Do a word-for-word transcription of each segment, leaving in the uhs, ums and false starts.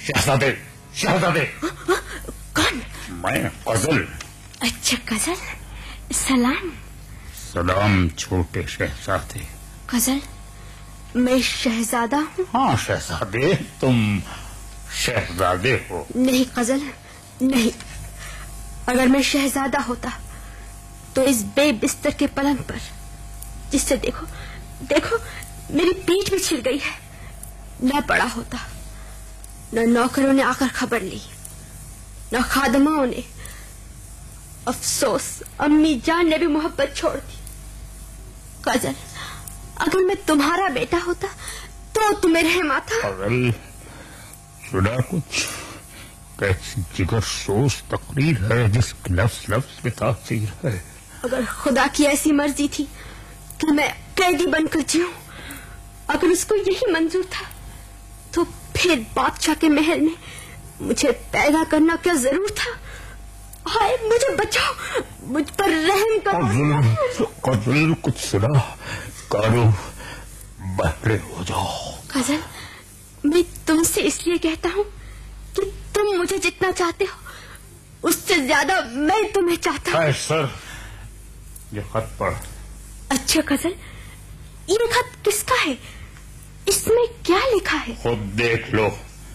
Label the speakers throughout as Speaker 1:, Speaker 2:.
Speaker 1: शहजादे, शहजादे।
Speaker 2: कौन?
Speaker 1: मैं कजल।
Speaker 2: अच्छा कजल, सलाम।
Speaker 1: सलाम छोटे शहजादे।
Speaker 2: कजल, मैं शहजादा हूँ।
Speaker 1: हाँ शहजादे, तुम शहजादे हो।
Speaker 2: नहीं कजल, नहीं। अगर मैं शहजादा होता तो इस बेबिस्तर के पलंग पर, जिससे देखो देखो मेरी पीठ भी छिल गई है, न पड़ा होता। न नौकरों ने आकर खबर ली, न खादमाओं ने। अफसोस अम्मी जान ने भी मोहब्बत छोड़ दी। कजल, अगर मैं तुम्हारा बेटा होता तो तुम्हें रहम आता।
Speaker 1: अरे सुना कुछ? कैसी जिगर सोच तकरीर है जिसकी लफ्ज लफ्ज में तासीर है।
Speaker 2: अगर खुदा की ऐसी मर्जी थी कि मैं कैदी बनकर जीऊं, अगर उसको यही मंजूर था, तो फिर बादशाह के महल में मुझे पैदा करना क्या जरूर था। हाय मुझे बचाओ, मुझ पर रहम करो।
Speaker 1: कजल कुछ सुना? कारो बहरे हो जाओ।
Speaker 2: कजल, मैं तुमसे इसलिए कहता हूँ कि तुम मुझे जितना चाहते हो उससे ज्यादा मैं तुम्हें चाहता हूँ।
Speaker 1: सर, ये खत पढ़।
Speaker 2: अच्छा कजल, ये खत किसका है? इसमें क्या लिखा है?
Speaker 1: खुद देख लो।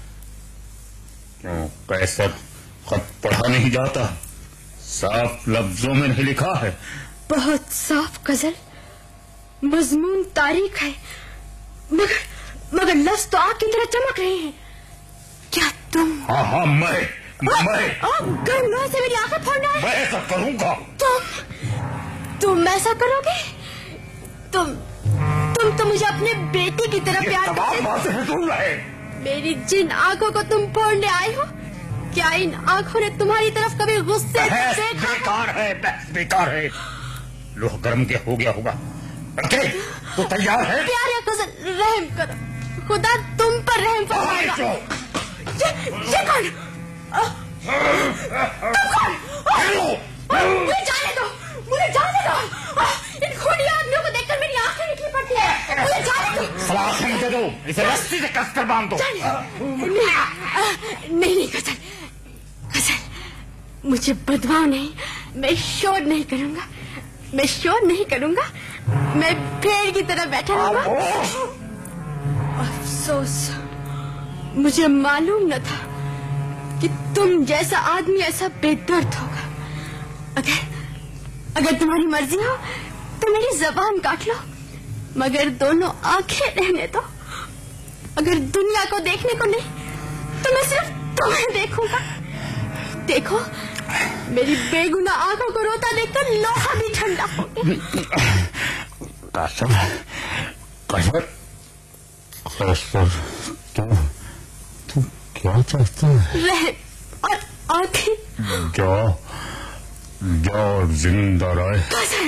Speaker 1: क्यों कैसर खत पढ़ा नहीं जाता? साफ लफ्जों में नहीं लिखा है?
Speaker 2: बहुत साफ कजल, मजमून तारीख है, मगर मगर लफ्ज तो आग की तरह चमक रहे हैं। क्या तुम?
Speaker 1: हाँ हाँ मैं मैं
Speaker 2: गन्नों से मेरी आंखें फोड़ना है?
Speaker 1: मैं ऐसा करूंगा।
Speaker 2: तुम तुम ऐसा करोगे? तुम तुम तो मुझे अपने बेटे की तरह प्यार करते। मेरी जिन आंखों को तुम फोड़ने आए हो, क्या इन आंखों ने तुम्हारी तरफ कभी गुस्से से?
Speaker 1: बेकार है, बेकार है। लोह गर्म के हो गया होगा। ओके, तो तैयार है?
Speaker 2: प्यारे कजल, रहम करो, खुदा तुम पर रहम फरमाएगा। ये ये कौन? तुम कौन? मुझे जाने दो, मुझे जाने दो। इन खूनी आदमियों को देखकर मेरी आंखें निकली पड़ती है। मुझे जाने दो।
Speaker 1: सलाखें मुझे दो, इसे रस्सी से कसकर बांध दो।
Speaker 2: नहीं नहीं कजल, कजल, मुझे बदवाओ नहीं, मैं शोर नहीं करूंगा, मैं शोर नहीं करूंगा, मैं पेड़ की तरह बैठा रहूंगा। अफसोस मुझे मालूम न था कि तुम जैसा आदमी ऐसा बेदर्द होगा। अगर अगर तुम्हारी मर्जी हो तो मेरी जबान काट लो, मगर दोनों आंखें रहने दो। अगर दुनिया को देखने को नहीं तो मैं सिर्फ तुम्हें देखूंगा। देखो, मेरी बेगुनाह आंखों को रोता देखकर लोहा भी ठंडा हो गया।
Speaker 1: कासर, कासर, कासर, तू तू क्या चाहता है?
Speaker 2: रहम और आंखें।
Speaker 1: जाओ जाओ, जिंदा रहे।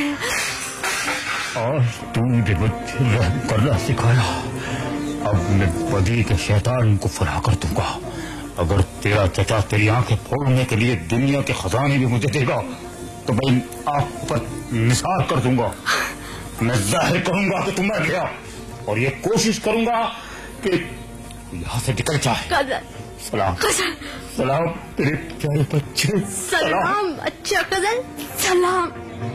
Speaker 1: आज तूने मुझे रहम करना सिखाया, अब मैं बदी के शैतान को फराह कर दूंगा। अगर तेरा चचा तेरी आंखें फोड़ने के लिए दुनिया के खजाने भी मुझे देगा तो मैं आंख पर निसार कर दूंगा। मैं जाहिर करूंगा कि तुम मर गया और ये कोशिश करूंगा कि यहाँ से निकल जाए। सलाम सलाम तेरे प्यारे बच्चे।
Speaker 2: सलाम। अच्छा कजल, सलाम।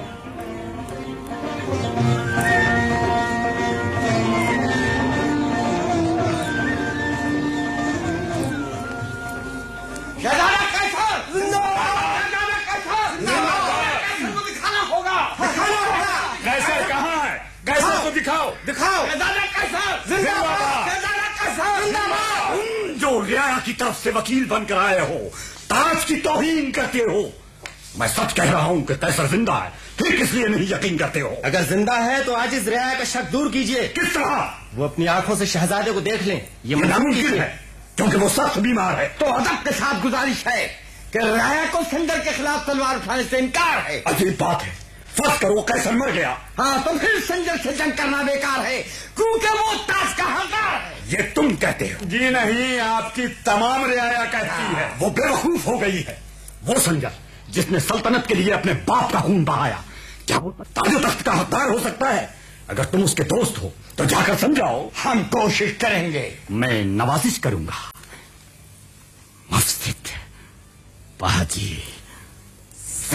Speaker 3: शहजादा कैसर शहजादा कैसर कैसर को दिखाना होगा। दिखाना होगा।
Speaker 1: कैसर कहाँ है? कैसर को दिखाओ, दिखाओ।
Speaker 3: शहजादा कैसर जिंदाबाद। शहजादा कैसर जिंदाबाद।
Speaker 1: तुम जो रियाया की तरफ से वकील बनकर आए हो, ताज की तौहीन करते हो। मैं सच कह रहा हूँ कि कैसर जिंदा है, फिर किस लिए नहीं यकीन करते हो?
Speaker 3: अगर जिंदा है तो आज इस रियाया का शक दूर कीजिए।
Speaker 1: किस तरह?
Speaker 3: वो अपनी आंखों से शहजादे को देख लें।
Speaker 1: ये नामुमकिन है क्योंकि वो सख्त बीमार है।
Speaker 3: तो अदब के साथ गुजारिश है कि राया को सिंदर के खिलाफ तलवार उठाने से इनकार है।
Speaker 1: अजीब बात है, फर्ज करो कैसर मर गया,
Speaker 3: हाँ तो फिर संजर से जंग करना बेकार है क्योंकि वो ताज का हकदार है।
Speaker 1: ये तुम कहते हो?
Speaker 4: जी नहीं, आपकी तमाम रियाया कहती है।
Speaker 1: वो बेवकूफ हो गई है। वो संजर जिसने सल्तनत के लिए अपने बाप का खून बहाया, क्या वो ताज तख्त का हकदार हो सकता है? अगर तुम उसके दोस्त हो तो जाकर समझाओ।
Speaker 3: हम कोशिश करेंगे।
Speaker 1: मैं नवाजिश करूंगा।
Speaker 5: बाजी